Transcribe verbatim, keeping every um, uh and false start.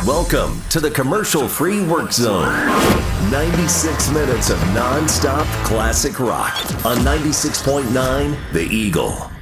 Welcome to the commercial-free work zone. ninety-six minutes of non-stop classic rock on ninety-six point nine The Eagle.